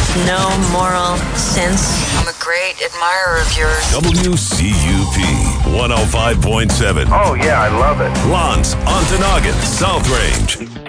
no moral sense. I'm a great admirer of yours. WCUP 105.7. Oh, yeah, I love it. Lance, Ontonagon, South Range.